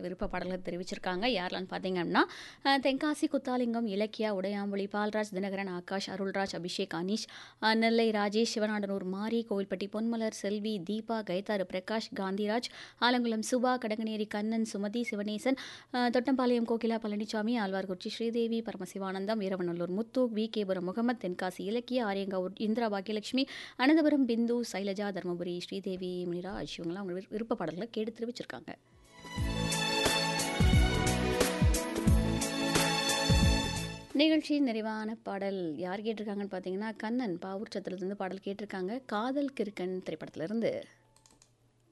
விருப்ப பாடல்கள் தெரிவிச்சிருக்காங்க. யாரெல்லாம் பார்த்தீங்க அப்படின்னா, தென்காசி குத்தாலிங்கம், இலக்கியா, உடையாம்புலி, பால்ராஜ், தினகரன், ஆகாஷ், அருள்ராஜ், அபிஷேக், அனீஷ், நெல்லை ராஜேஷ், சிவநாடனூர் மாரி, கோவில்பட்டி பொன்மலர், செல்வி, தீபா, கைத்தாறு பிரகாஷ், காந்திராஜ், ஆலங்குளம் சுபா, கடங்கநேரி கண்ணன், சுமதி, சிவனேசன், தொட்டம்பாளையம் கோகிலா, பழனிசாமி, ஆழ்வார்குறிச்சி ஸ்ரீதேவி, பரமசிவானந்தம், வீரவநல்லூர் முத்து, வி கேபுரம் முகமது, தென்காசி இலக்கிய, ஆரியங்காவூர் இந்திரா பாக்கியலட்சுமி, அனந்தபுரம் பிந்து, சைலஜா, தர்மபுரி ஸ்ரீதேவி, முனிராஜ் இவங்கெல்லாம் அவங்க விருப்ப பாடல்களை கேட்டு தெரிவிச்சிருக்காங்க. நிகழ்ச்சியின் நிறைவான பாடல் யார் கேட்டிருக்காங்கன்னு பார்த்தீங்கன்னா, கண்ணன் பாவூர் சத்திரத்துலேருந்து பாடல் கேட்டிருக்காங்க. காதல் கிறுக்கன் திரைப்படத்திலிருந்து.